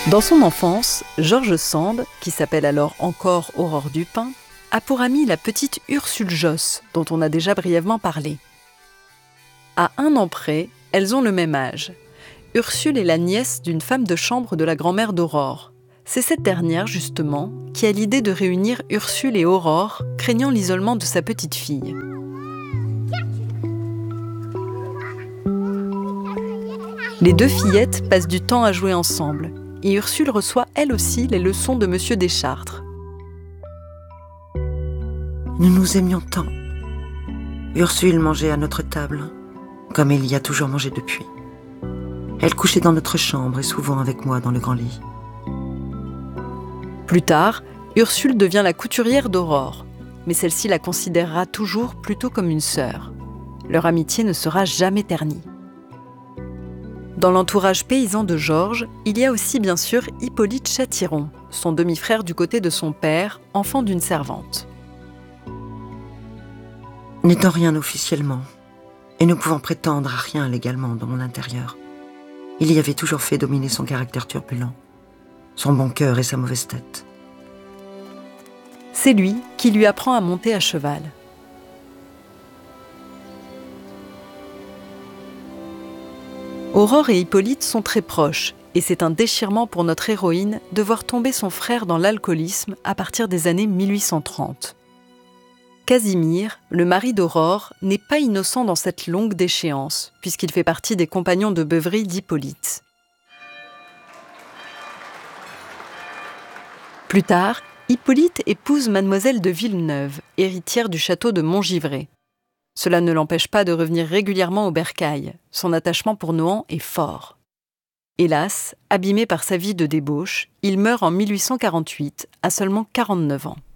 Dans son enfance, George Sand, qui s'appelle alors encore Aurore Dupin, a pour amie la petite Ursule Josse, dont on a déjà brièvement parlé. À 1 an près, elles ont le même âge. Ursule est la nièce d'une femme de chambre de la grand-mère d'Aurore. C'est cette dernière, justement, qui a l'idée de réunir Ursule et Aurore, craignant l'isolement de sa petite fille. Les 2 fillettes passent du temps à jouer ensemble, et Ursule reçoit elle aussi les leçons de Monsieur Deschartres. Nous nous aimions tant. Ursule mangeait à notre table, comme elle y a toujours mangé depuis. Elle couchait dans notre chambre et souvent avec moi dans le grand lit. Plus tard, Ursule devient la couturière d'Aurore, mais celle-ci la considérera toujours plutôt comme une sœur. Leur amitié ne sera jamais ternie. Dans l'entourage paysan de Georges, il y a aussi bien sûr Hippolyte Chatillon, son demi-frère du côté de son père, enfant d'une servante. N'étant rien officiellement, et ne pouvant prétendre à rien légalement dans mon intérieur, il y avait toujours fait dominer son caractère turbulent, son bon cœur et sa mauvaise tête. C'est lui qui lui apprend à monter à cheval. Aurore et Hippolyte sont très proches, et c'est un déchirement pour notre héroïne de voir tomber son frère dans l'alcoolisme à partir des années 1830. Casimir, le mari d'Aurore, n'est pas innocent dans cette longue déchéance, puisqu'il fait partie des compagnons de beuverie d'Hippolyte. Plus tard, Hippolyte épouse mademoiselle de Villeneuve, héritière du château de Montgivray. Cela ne l'empêche pas de revenir régulièrement au bercail. Son attachement pour Nohant est fort. Hélas, abîmé par sa vie de débauche, il meurt en 1848, à seulement 49 ans.